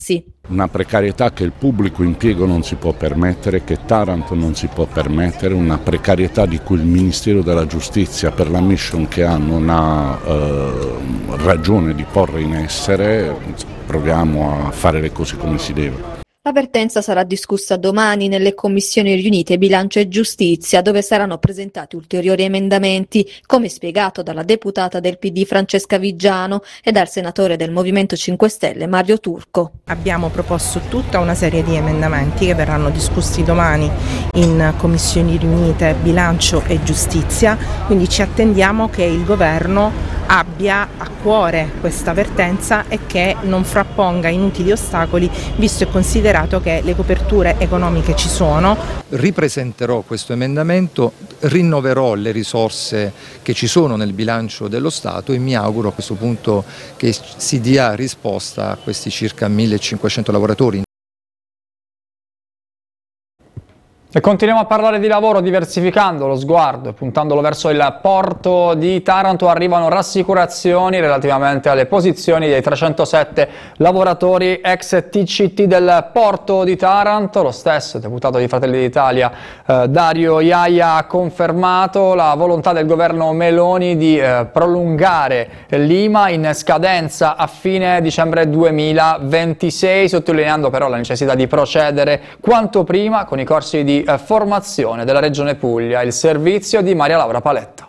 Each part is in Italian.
Sì. Una precarietà che il pubblico impiego non si può permettere, che Taranto non si può permettere, una precarietà di cui il Ministero della Giustizia per la mission che ha non ha ragione di porre in essere. Proviamo a fare le cose come si deve. La vertenza sarà discussa domani nelle commissioni riunite Bilancio e Giustizia, dove saranno presentati ulteriori emendamenti, come spiegato dalla deputata del PD Francesca Viggiano e dal senatore del Movimento 5 Stelle Mario Turco. Abbiamo proposto tutta una serie di emendamenti che verranno discussi domani in commissioni riunite Bilancio e Giustizia, quindi ci attendiamo che il Governo abbia a cuore questa vertenza e che non frapponga inutili ostacoli, visto e considerato che le coperture economiche ci sono. Ripresenterò questo emendamento, rinnoverò le risorse che ci sono nel bilancio dello Stato e mi auguro a questo punto che si dia risposta a questi circa 1500 lavoratori. E continuiamo a parlare di lavoro diversificando lo sguardo e puntandolo verso il porto di Taranto. Arrivano rassicurazioni relativamente alle posizioni dei 307 lavoratori ex TCT del porto di Taranto. Lo stesso deputato di Fratelli d'Italia Dario Iaia ha confermato la volontà del governo Meloni di prolungare l'IMA in scadenza a fine dicembre 2026, sottolineando però la necessità di procedere quanto prima con i corsi di formazione della Regione Puglia. Il servizio di Maria Laura Paletta.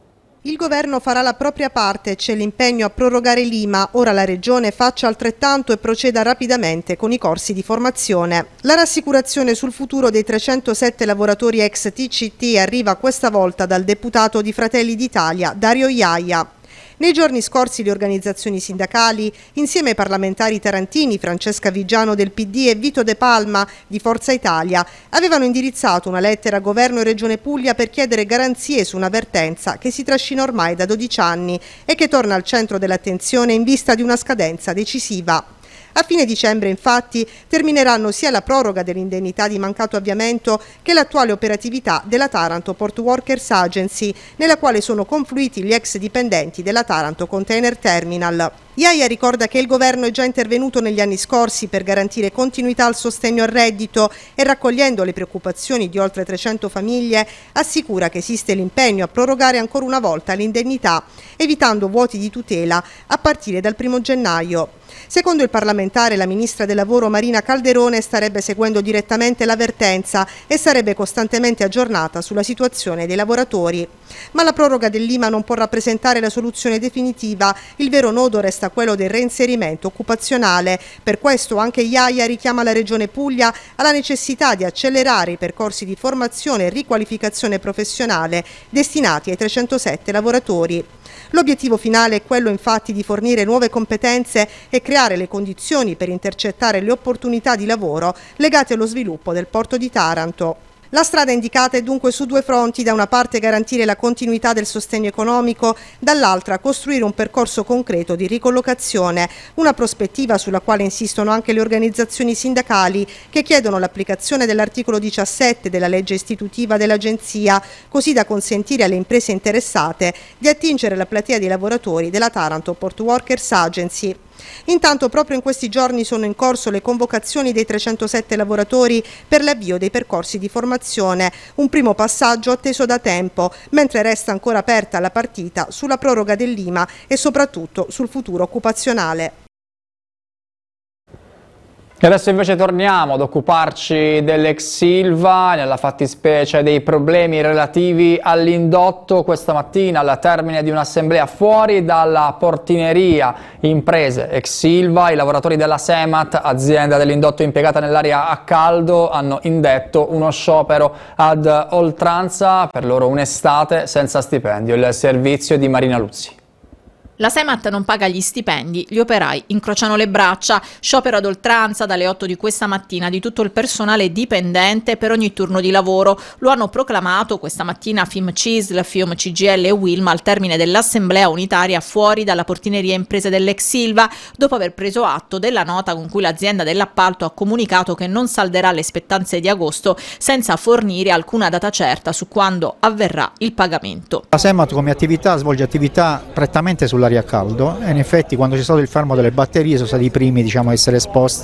Il governo farà la propria parte, c'è l'impegno a prorogare l'IMA, ora la Regione faccia altrettanto e proceda rapidamente con i corsi di formazione. La rassicurazione sul futuro dei 307 lavoratori ex TCT arriva questa volta dal deputato di Fratelli d'Italia Dario Iaia. Nei giorni scorsi le organizzazioni sindacali, insieme ai parlamentari tarantini Francesca Viggiano del PD e Vito De Palma di Forza Italia, avevano indirizzato una lettera a Governo e Regione Puglia per chiedere garanzie su una vertenza che si trascina ormai da 12 anni e che torna al centro dell'attenzione in vista di una scadenza decisiva. A fine dicembre, infatti, termineranno sia la proroga dell'indennità di mancato avviamento che l'attuale operatività della Taranto Port Workers Agency, nella quale sono confluiti gli ex dipendenti della Taranto Container Terminal. Iaia ricorda che il governo è già intervenuto negli anni scorsi per garantire continuità al sostegno al reddito e, raccogliendo le preoccupazioni di oltre 300 famiglie, assicura che esiste l'impegno a prorogare ancora una volta l'indennità, evitando vuoti di tutela a partire dal 1° gennaio. Secondo il parlamentare, la ministra del lavoro Marina Calderone starebbe seguendo direttamente la vertenza e sarebbe costantemente aggiornata sulla situazione dei lavoratori. Ma la proroga dell'IMA non può rappresentare la soluzione definitiva, il vero nodo resta quello del reinserimento occupazionale. Per questo anche Iaia richiama la Regione Puglia alla necessità di accelerare i percorsi di formazione e riqualificazione professionale destinati ai 307 lavoratori. L'obiettivo finale è quello infatti di fornire nuove competenze e creare le condizioni per intercettare le opportunità di lavoro legate allo sviluppo del porto di Taranto. La strada indicata è dunque su due fronti: da una parte garantire la continuità del sostegno economico, dall'altra costruire un percorso concreto di ricollocazione, una prospettiva sulla quale insistono anche le organizzazioni sindacali che chiedono l'applicazione dell'articolo 17 della legge istitutiva dell'Agenzia, così da consentire alle imprese interessate di attingere la platea dei lavoratori della Taranto Port Workers Agency. Intanto proprio in questi giorni sono in corso le convocazioni dei 307 lavoratori per l'avvio dei percorsi di formazione, un primo passaggio atteso da tempo, mentre resta ancora aperta la partita sulla proroga dell'IMA e soprattutto sul futuro occupazionale. E adesso invece torniamo ad occuparci dell'ex Ilva, nella fattispecie dei problemi relativi all'indotto. Questa mattina, al termine di un'assemblea fuori dalla portineria imprese ex Ilva, i lavoratori della Semat, azienda dell'indotto impiegata nell'area a caldo, hanno indetto uno sciopero ad oltranza, per loro un'estate senza stipendio. Il servizio di Marina Luzzi. La Semat non paga gli stipendi, gli operai incrociano le braccia, sciopero ad oltranza dalle 8 di questa mattina di tutto il personale dipendente per ogni turno di lavoro. Lo hanno proclamato questa mattina FIM-CISL, FIOM CGIL e Wilma al termine dell'assemblea unitaria fuori dalla portineria imprese dell'ex Ilva, dopo aver preso atto della nota con cui l'azienda dell'appalto ha comunicato che non salderà le spettanze di agosto senza fornire alcuna data certa su quando avverrà il pagamento. La Semat come attività svolge attività prettamente sull'area a caldo e in effetti quando c'è stato il fermo delle batterie sono stati i primi a essere esposti